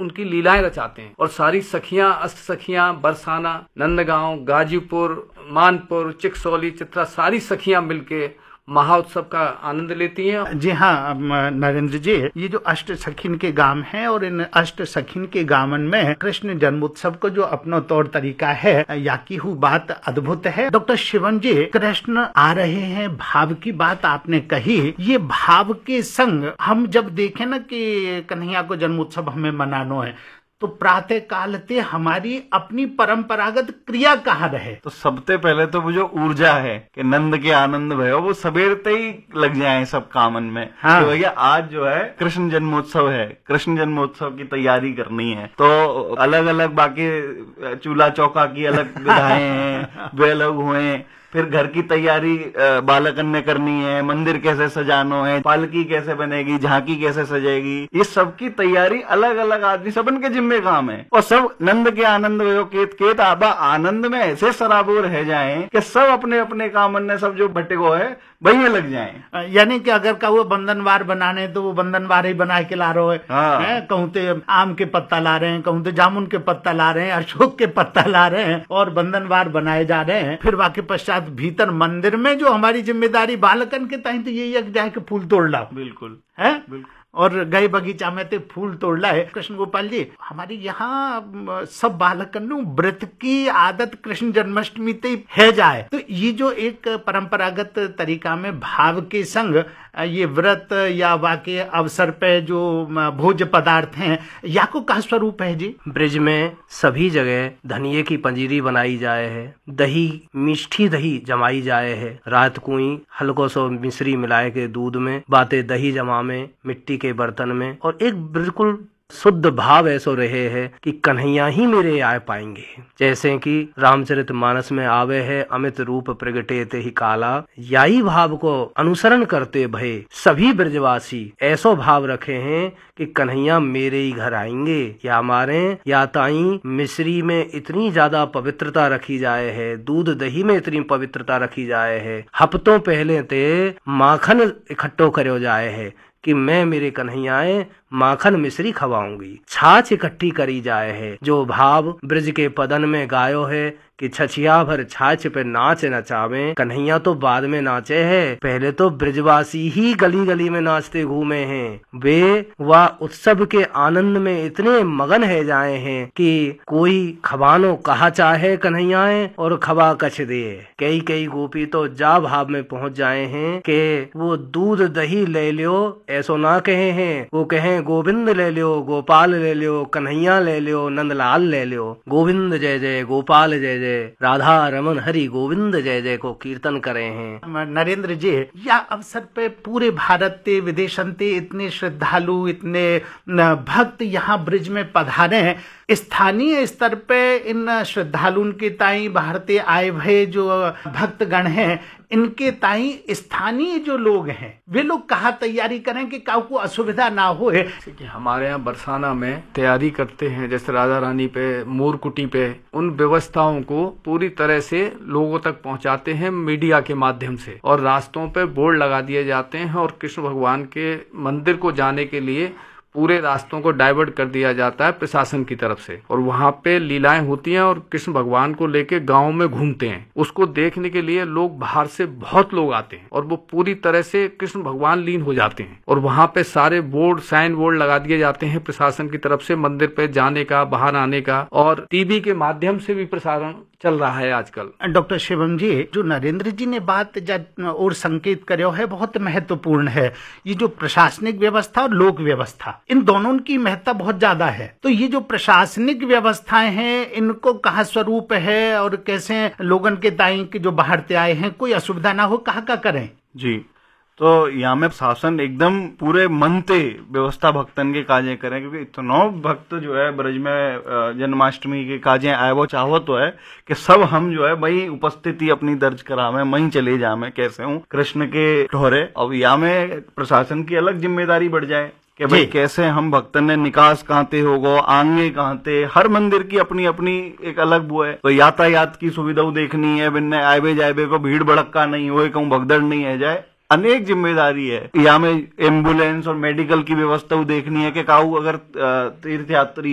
उनकी लीलाएं रचाते हैं। और सारी सखियां, अष्ट सखियां, बरसाना, नंदगांव, गाजीपुर, मानपुर, चिकसौली, चित्रा, सारी सखियां मिलके महोत्सव का आनंद लेती हैं। जी हाँ नरेंद्र जी, ये जो अष्ट सखिन के गांव हैं और इन अष्ट सखिन के गावन में कृष्ण जन्मोत्सव को जो अपना तौर तरीका है, या की हु बात अद्भुत है। डॉक्टर शिवम जी, कृष्ण आ रहे हैं, भाव की बात आपने कही। ये भाव के संग हम जब देखें ना कि कन्हैया को जन्मोत्सव हमें मनाना है, तो प्रातः काल ते हमारी अपनी परंपरागत क्रिया कहाँ रहे? तो सबसे पहले तो वो जो ऊर्जा है कि नंद के आनंद भयो, वो सवेरते ही लग जाए सब कामन में। हाँ। तो भैया आज जो है कृष्ण जन्मोत्सव है, कृष्ण जन्मोत्सव की तैयारी करनी है, तो अलग अलग बाकी चूल्हा चौका की अलग विधाएं हैं, वे अलग हुए। फिर घर की तैयारी बालकन ने करनी है, मंदिर कैसे सजानो है, पालकी कैसे बनेगी, झांकी कैसे सजेगी, ये सब की तैयारी अलग अलग आदमी सबन के जिम्मे काम है। और सब नंद के आनंद भयो केत केत आबा आनंद में ऐसे सराबोर रह जाएं कि सब अपने अपने कामन ने सब जो भटको है वही में लग जाएं। यानी कि अगर कहूँ बंधनवार बनाने तो वो बंधनवार ही बना के ला रहे हैं। कहूँ तो आम के पत्ता ला रहे हैं, कहूँ तो जामुन के पत्ता ला रहे हैं, अशोक के पत्ता ला रहे हैं और बंधनवार बनाए जा रहे हैं। फिर बाकी पश्चात भीतर मंदिर में जो हमारी जिम्मेदारी बालकन के ताई तो यही है जाए के फूल तोड़ लाओ। बिल्कुल है बिल्कुल। और गए बगीचा में ते फूल तोड़ला है। कृष्ण गोपाल जी, हमारी यहाँ सब बालकन व्रत की आदत कृष्ण जन्माष्टमी ते है जाए, तो ये जो एक परंपरागत तरीका में भाव के संग ये व्रत या वाके अवसर पे जो भोज पदार्थ हैं, या को का स्वरूप है जी? ब्रिज में सभी जगह धनिये की पंजीरी बनाई जाए है, दही, मीठी दही जमाई जाए है, रात कुई हल्को सो मिश्री मिलाए के दूध में, बातें दही जमा में, मिट्टी के बर्तन में, और एक बिल्कुल शुद्ध भाव ऐसो रहे है कि कन्हैया ही मेरे आए पाएंगे। जैसे कि रामचरित मानस में आवे है, अमित रूप प्रगटे ते ही काला, याही भाव को अनुसरण करते भय सभी ब्रजवासी ऐसो भाव रखे हैं कि कन्हैया मेरे ही घर आएंगे। या मारे या ताई मिश्री में इतनी ज्यादा पवित्रता रखी जाए है, दूध दही में इतनी पवित्रता रखी जाए है, हफ्तों पहले ते माखन इकट्ठो करो जाए है कि मैं मेरे कन्हैयाए माखन मिश्री खवाऊंगी। छाछ इकट्ठी करी जाए है, जो भाव ब्रज के पदन में गायो है कि छछिया भर छाछ पे नाच नचावे। कन्हैया तो बाद में नाचे है, पहले तो ब्रजवासी ही गली गली में नाचते घूमे हैं। वे वह उत्सव के आनंद में इतने मगन है जाए हैं कि कोई खबानो कहा चाहे कन्हैयाए और खबा कछ दे। कई कई गोपी तो जा भाव में पहुंच जाए हैं कि वो दूध दही ले लियो ऐसो ना कहे हैं, वो कहें गोविंद ले लियो, गोपाल ले लियो, कन्हैया ले लियो, नंदलाल ले लियो। गोविंद जय जय, गोपाल जय जय, राधा रमन हरि गोविंद जय जय को कीर्तन करे हैं। नरेंद्र जी, या अवसर पे पूरे भारत ते विदेशंते इतने श्रद्धालु, इतने भक्त यहाँ ब्रिज में पधारे हैं। स्थानीय स्तर पे इन श्रद्धालुओं के ताई भारतीय आए भय जो भक्तगण हैं, इनके ताई स्थानीय जो लोग हैं वे लोग कहाँ तैयारी करें कि काऊ को असुविधा ना हो? कि हमारे यहाँ बरसाना में तैयारी करते हैं, जैसे राजा रानी पे, मोरकुटी पे, उन व्यवस्थाओं को पूरी तरह से लोगों तक पहुंचाते हैं मीडिया के माध्यम से, और रास्तों पे बोर्ड लगा दिए जाते हैं और कृष्ण भगवान के मंदिर को जाने के लिए पूरे रास्तों को डाइवर्ट कर दिया जाता है प्रशासन की तरफ से, और वहाँ पे लीलाएं होती हैं और कृष्ण भगवान को लेके गाँव में घूमते हैं। उसको देखने के लिए लोग बाहर से बहुत लोग आते हैं और वो पूरी तरह से कृष्ण भगवान लीन हो जाते हैं। और वहाँ पे सारे बोर्ड, साइन बोर्ड लगा दिए जाते हैं प्रशासन की तरफ से मंदिर पे जाने का, बाहर आने का, और टीवी के माध्यम से भी प्रसारण चल रहा है आजकल। डॉक्टर शिवम जी, जो नरेंद्र जी ने बात और संकेत करो है बहुत महत्वपूर्ण है। ये जो प्रशासनिक व्यवस्था और लोक व्यवस्था, इन दोनों की महत्ता बहुत ज्यादा है। तो ये जो प्रशासनिक व्यवस्थाएं हैं, इनको कहाँ स्वरूप है और कैसे लोगन के दाई के जो बाहर से आए हैं कोई असुविधा ना हो, कहाँ का करें? जी, तो यहाँ में शासन एकदम पूरे मन से व्यवस्था भक्तन के काजे करें, क्योंकि इतना भक्त जो है ब्रज में जन्माष्टमी के काजे आए, वो चाहो तो है कि सब हम जो है वही उपस्थिति अपनी दर्ज करावे, वहीं चले जावे कैसे हूँ कृष्ण के ठोरे। अब यहाँ में प्रशासन की अलग जिम्मेदारी बढ़ जाए कि भाई कैसे हम भक्तन ने निकास कहते होगो, आंगे कहते, हर मंदिर की अपनी अपनी एक अलग वो है। तो यातायात की सुविधा देखनी है, बिन्ने आए जाए को भीड़ भड़का नहीं हो, कहूँ भगदड़ नहीं है जाए, अनेक जिम्मेदारी है। यहाँ में एम्बुलेंस और मेडिकल की व्यवस्था देखनी है कि काऊ अगर तीर्थ यात्री